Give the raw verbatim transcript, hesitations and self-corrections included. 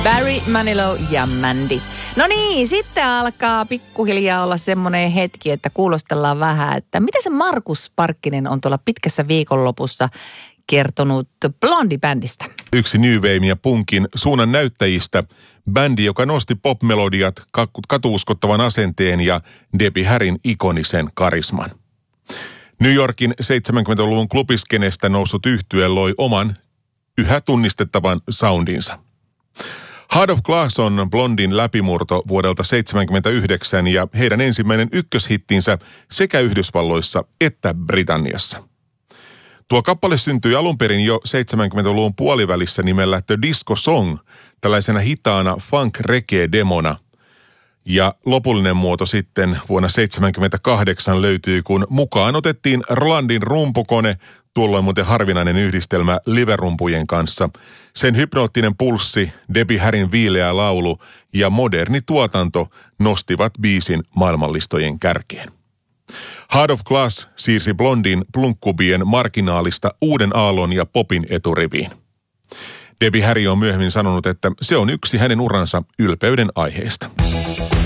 Barry Manilow ja Mandy. No niin, sitten alkaa pikkuhiljaa olla semmoinen hetki, että kuulostellaan vähän, että mitä se Markus Parkkinen on tuolla pitkässä viikonlopussa kertonut Blondie-bändistä. Yksi New Waven ja punkin suunnan näyttäjistä, bändi, joka nosti popmelodiat, katuuskottavan asenteen ja Debbie Harryn ikonisen karisman. New Yorkin seitsemänkymmentäluvun klubiskenestä noussut yhtye loi oman, yhä tunnistettavan soundinsa. Heart of Glass on Blondien läpimurto vuodelta seitsemänkymmentäyhdeksän ja heidän ensimmäinen ykköshittinsä sekä Yhdysvalloissa että Britanniassa. Tuo kappale syntyi alun perin jo seitsemänkymmentäluvun puolivälissä nimellä The Disco Song, tällaisena hitaana funk-reggae-demona. Ja lopullinen muoto sitten vuonna seitsemänkymmentäkahdeksan löytyi, kun mukaan otettiin Rolandin rumpukone, tuolloin muuten harvinainen yhdistelmä liverumpujen kanssa. Sen hypnoottinen pulssi, Debbie Harryn viileä laulu ja moderni tuotanto nostivat biisin maailmanlistojen kärkeen. Heart of Glass siirsi Blondien plunkkubien marginaalista uuden aallon ja popin eturiviin. Debbie Harry on myöhemmin sanonut, että se on yksi hänen uransa ylpeyden aiheesta.